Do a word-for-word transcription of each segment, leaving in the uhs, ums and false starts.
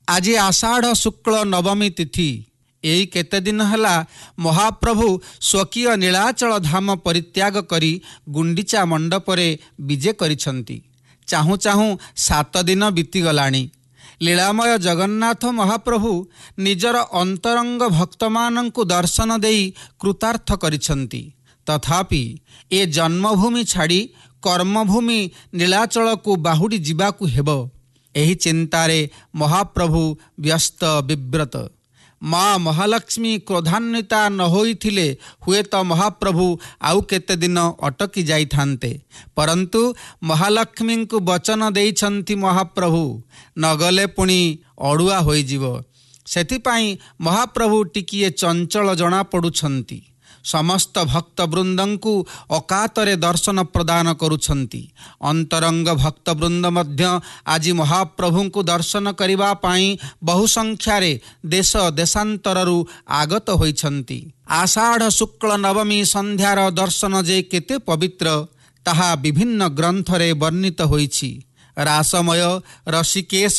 आज आषाढ़ शुक्ल नवमी तिथि। यही केते दिन हला महाप्रभु स्वकीय नीलाचल धाम परित्याग करी गुंडीचा मंडपरे विजे करिछंती। चाहू चाहू सात दिन बीतीगलाणी। लीलामय जगन्नाथ महाप्रभु निजर अंतरंग भक्तमानंकु दर्शन देई कृतार्थ करिछंती। तथापि ए जन्मभूमि छाड़ी कर्मभूमि नीलाचल को बाहुडी जीवाकू हेबो। एही चिंतारे महाप्रभु व्यस्त विव्रत। माँ महालक्ष्मी क्रोधान्विता न होइथिले हुए तो महाप्रभु आउ केते दिन अटकी जाइथान्ते, परंतु महालक्ष्मी को वचन देइछंती महाप्रभु नगले पुणी अड़ुआ होइजिवो। सेथिपाई महाप्रभु टिकिए चंचल जना पड़ुछंती। समस्त भक्तवृंदंकु अकातरे दर्शन प्रदान करुछंती। अंतरंग भक्तवृंद मध्य आज महाप्रभुंकु दर्शन करिबा पाई बहु संख्यारे देश देशांतररु आगत होइछंती। आषाढ़ शुक्ल नवमी संध्यार दर्शन जे केते पवित्र ताहा विभिन्न ग्रंथरे वर्णित होइछि। रासमय ऋषिकेश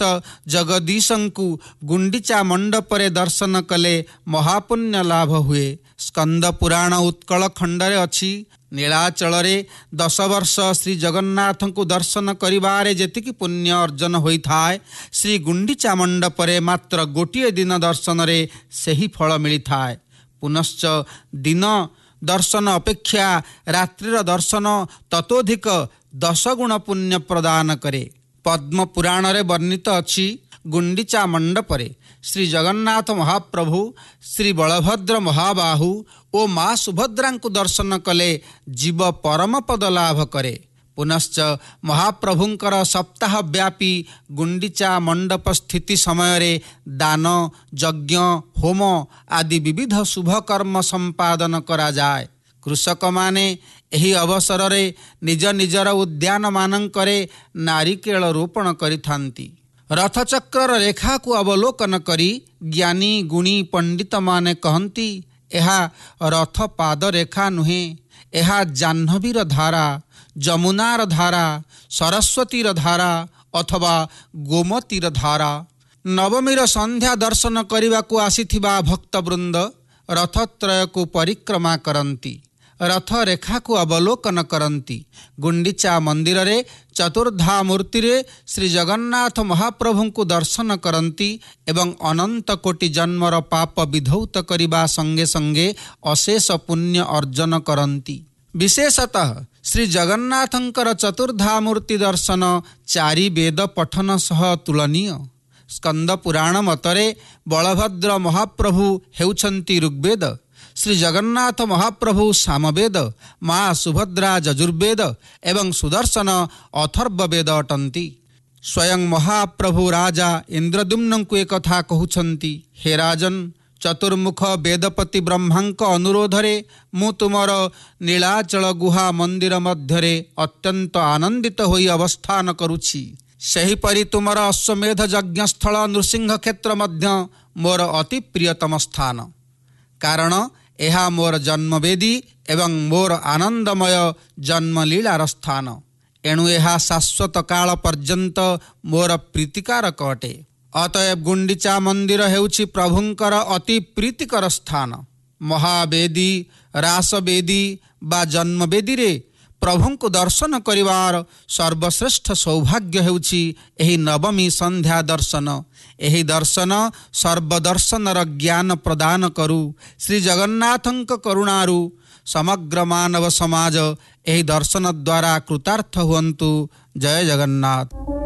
जगदीशंकु गुंडीचा मंडपरे दर्शन कले महापुण्य लाभ हुए। स्कंद पुराण उत्कल खंडरे अछि। नीलाचलरे दस वर्ष श्री जगन्नाथ को दर्शन करिबारे जेतिकी पुण्य अर्जन होइथाय, श्री गुंडीचा मंडपरे मात्र गोटिए दिन दर्शन रे सही फल मिलिथाय। पुनश्च दिन दर्शन अपेक्षा रात्रिर दर्शन ततोधिक दश गुण पुण्य प्रदान करे। पद्म पुराण रे वर्णित अछि। गुंडीचा मंडपरे श्री जगन्नाथ महाप्रभु श्री बलभद्र महाबाहु ओ माँ सुभद्रा को दर्शन कले जीव परम पद लाभ करे। पुनश्च महाप्रभुंकर सप्ताह व्यापी गुंडीचा मंडप स्थिति समय रे दान यज्ञ होम आदि विविध शुभ कर्म संपादन करा जाए। कृषक माने एही अवसर रे निज निजर उद्यान मानंकरे नारिकेल रोपण करिथांती। रथचक्र रेखा को अवलोकन करी ज्ञानी गुणी पंडित माने कहंती, एहा रथ पाद रेखा नुहे, एहा जाह्नवीर धारा, जमुनार धारा, सरस्वतीर धारा अथवा गोमतीर धारा। नवमीर संध्या दर्शन करिबा को आसीथिबा भक्तवृंद रथत्रय को परिक्रमा करंती। रथ रेखा को अवलोकन करंती। गुंडीचा मंदिर रे चतुर्धा मूर्ति रे श्री जगन्नाथ महाप्रभु को दर्शन करंती एवं अनंत कोटि जन्मर पाप विधौत करिबा संगे संगे अशेष पुण्य अर्जन करंती। विशेषतः श्री जगन्नाथंकर चतुर्धा मूर्ति दर्शन चारि वेद पठन सह तुलनीय। स्कंद पुराण मतरे बलभद्र महाप्रभु हेउछंती ऋग्वेद, श्री जगन्नाथ महाप्रभु सामवेद, माँ सुभद्रा यजुर्वेद एवं सुदर्शन अथर्ववेद अटंती। स्वयं महाप्रभु राजा इंद्रद्युम्न को एक कथा कहउछंती, हे राजन, चतुर्मुख वेदपति ब्रह्मांक अनुरोधरे मु तुमर नीलाचल गुहा मंदिर मध्यरे अत्यंत आनंदित होई अवस्थान करुछि। सेहिपरि तुमर अश्वमेध यज्ञस्थल नृसिंह क्षेत्र मध्य मोर अति प्रियतम स्थान। कारण एहा मोर जन्मवेदी एवं मोर आनंदमय जन्मलीलार स्थान। एणु एहा शाश्वत काल पर्यंत मोर प्रीतिकारक अटे। अतएव गुंडीचा मंदिर हेउछि प्रभुंकर अति प्रीतिकर स्थान। महावेदी रासवेदी बा जन्मवेदी रे प्रभु को दर्शन करिवार सर्वश्रेष्ठ सौभाग्य हेउछि एही नवमी संध्या दर्शन। एही दर्शन सर्वदर्शनर ज्ञान प्रदान करू। श्री जगन्नाथंक करुणारू समग्र मानव समाज एही दर्शन द्वारा कृतार्थ हुअन्तु। जय जगन्नाथ।